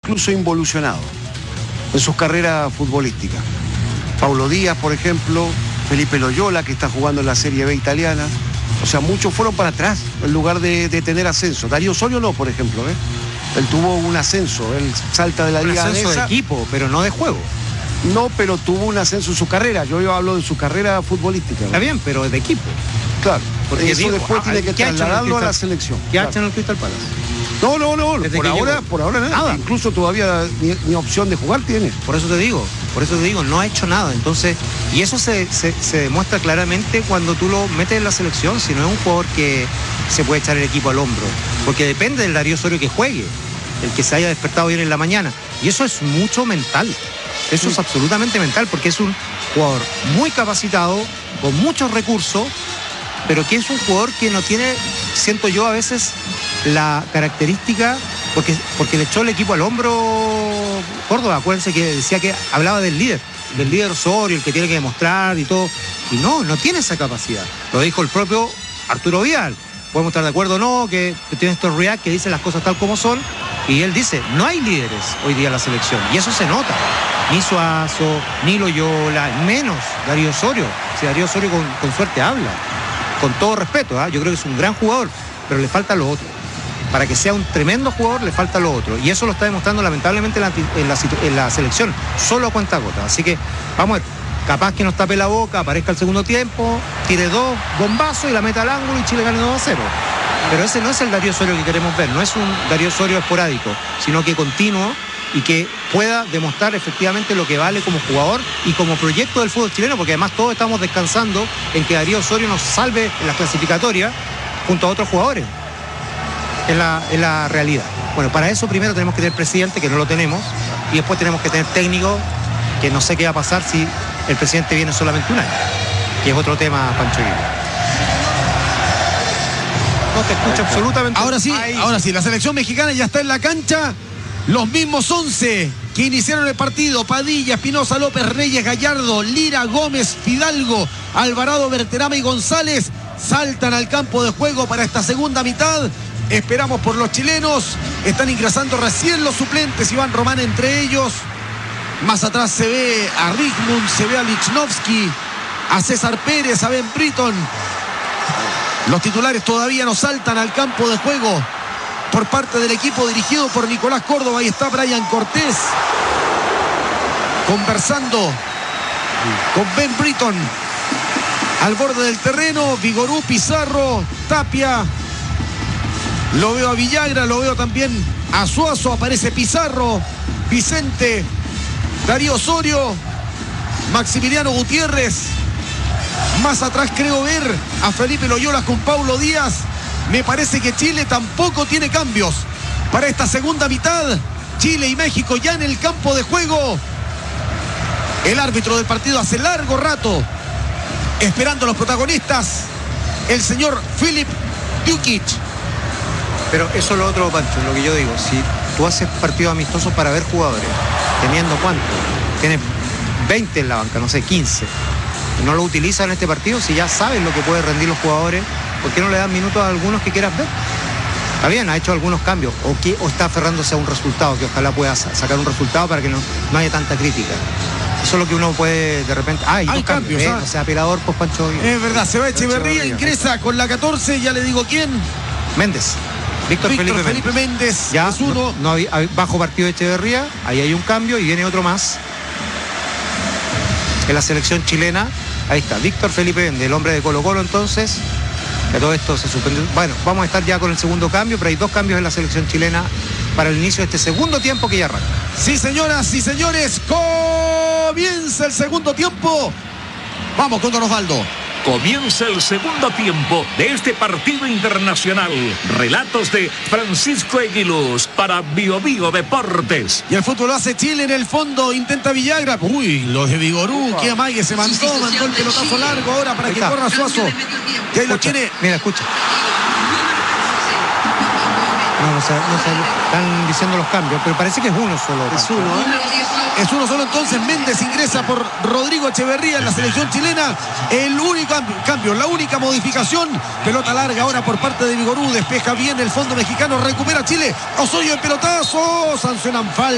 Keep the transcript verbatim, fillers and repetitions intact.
incluso involucionado en sus carreras futbolísticas. Paulo Díaz, por ejemplo, Felipe Loyola, que está jugando en la Serie B italiana. O sea, muchos fueron para atrás en lugar de, de tener ascenso. Darío Osorio no, por ejemplo, ¿eh? Él tuvo un ascenso, él salta de la un liga ascenso danesa. de equipo, pero no de juego. No, pero tuvo un ascenso en su carrera. Yo, yo hablo de su carrera futbolística, ¿no? Está bien, pero de equipo. Claro, Porque eso digo, después ah, tiene que ¿qué ha hecho en el trasladarlo a la Crystal- selección. ¿Qué ha Claro. hecho en el Crystal Palace? No, no, no, Desde por que ahora, llegó. por ahora nada. Nada. Incluso todavía ni, ni opción de jugar tiene. Por eso te digo, por eso te digo, no ha hecho nada. Entonces, y eso se, se, se demuestra claramente cuando tú lo metes en la selección, si no es un jugador que se puede echar el equipo al hombro. Porque depende del Darío Osorio que juegue, el que se haya despertado bien en la mañana. Y eso es mucho mental. Eso Sí. es absolutamente mental, porque es un jugador muy capacitado, con muchos recursos, pero que es un jugador que no tiene, siento yo a veces, la característica, porque, porque le echó el equipo al hombro Córdoba. Acuérdense que decía que hablaba del líder, del líder Osorio, el que tiene que demostrar y todo. Y no, no tiene esa capacidad. Lo dijo el propio Arturo Vidal. Podemos estar de acuerdo o no, que, que tiene estos react que dicen las cosas tal como son. Y él dice, no hay líderes hoy día en la selección. Y eso se nota. Ni Suazo, ni Loyola, menos Darío Osorio. Si Darío Osorio con, con suerte habla. Con todo respeto, ¿eh? Yo creo que es un gran jugador, pero le falta lo otro. Para que sea un tremendo jugador le falta lo otro. Y eso lo está demostrando lamentablemente en la, en la, en la selección, solo a cuentagotas. Así que vamos a ver, capaz que nos tape la boca, aparezca el segundo tiempo, tire dos bombazos y la meta al ángulo y Chile gane dos a cero. Pero ese no es el Darío Osorio que queremos ver, no es un Darío Osorio esporádico, sino que continuo y que pueda demostrar efectivamente lo que vale como jugador y como proyecto del fútbol chileno, porque además todos estamos descansando en que Darío Osorio nos salve en las clasificatorias junto a otros jugadores. Es la, es la realidad. Bueno, para eso primero tenemos que tener presidente, que no lo tenemos, y después tenemos que tener técnico, que no sé qué va a pasar si el presidente viene solamente un año, que es otro tema, Pancho Aguirre. No te escucho absolutamente. Ahora sí, Ahí ahora sí, la selección mexicana ya está en la cancha. Los mismos once que iniciaron el partido: Padilla, Espinosa, López, Reyes, Gallardo, Lira, Gómez, Fidalgo, Alvarado, Berterame y González saltan al campo de juego para esta segunda mitad. Esperamos por los chilenos. Están ingresando recién los suplentes, Iván Román entre ellos. Más atrás se ve a Rigmund, se ve a Lichnowsky, a César Pérez, a Ben Britton. Los titulares todavía no saltan al campo de juego por parte del equipo dirigido por Nicolás Córdoba. Ahí está Brian Cortés conversando con Ben Britton al borde del terreno. Vigorú, Pizarro, Tapia. Lo veo a Villagra, lo veo también a Suazo. Aparece Pizarro, Vicente, Darío Osorio, Maximiliano Gutiérrez. Más atrás creo ver a Felipe Loyola con Paulo Díaz. Me parece que Chile tampoco tiene cambios para esta segunda mitad. Chile y México ya en el campo de juego. El árbitro del partido hace largo rato esperando a los protagonistas, el señor Filip Dukic. Pero eso es lo otro, Pancho, lo que yo digo. Si tú haces partidos amistosos para ver jugadores, teniendo cuánto, tienes veinte en la banca, no sé, quince, y no lo utilizas en este partido, si ya sabes lo que pueden rendir los jugadores, ¿por qué no le das minutos a algunos que quieras ver? Está bien, ha hecho algunos cambios, o, que, o está aferrándose a un resultado, que ojalá pueda sacar un resultado para que no, no haya tanta crítica. Eso es lo que uno puede de repente... Ah, y Hay dos cambios, cambios, ¿eh? ¿ah? O sea, apelador, pues Pancho... Es verdad, se va Echeverría, Echeverría. ingresa con la catorce, ya le digo quién. Méndez. Víctor, Víctor Felipe, Felipe Méndez. Méndez, Ya, es uno. no, no hay- hay- bajo partido de Echeverría, ahí hay un cambio y viene otro más. En la selección chilena, ahí está, Víctor Felipe Méndez, el hombre de Colo Colo entonces, que todo esto se suspendió. Bueno, vamos a estar ya con el segundo cambio, pero hay dos cambios en la selección chilena para el inicio de este segundo tiempo que ya arranca. Sí, señoras y señores, comienza el segundo tiempo. Vamos con Don Osvaldo. Comienza el segundo tiempo de este partido internacional. Relatos de Francisco Eguiluz para Bio Bio Deportes. Y el fútbol lo hace Chile en el fondo. Intenta Villagra. Uy, los de Vigorú. Qué amague se mandó. Mandó el pelotazo largo ahora para Ahí que está. corra Suazo. Y ahí lo Escucha, tiene. Mira, escucha. No, no sé, no sé, están diciendo los cambios, pero parece que es uno solo. Es Pancho. uno, ¿eh? Es uno solo entonces. Méndez ingresa por Rodrigo Echeverría en la selección chilena. El único cambio, la única modificación. Pelota larga ahora por parte de Vigorú. Despeja bien el fondo mexicano. Recupera Chile. Osorio el pelotazo. Sancionan falta.